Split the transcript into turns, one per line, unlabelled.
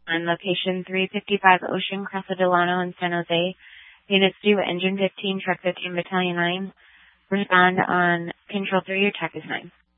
on location 355 Ocean, Casa Delano in San Jose. Units due Engine 15, Truck 15, Battalion 9. Respond on Control 3, your TAC is 9.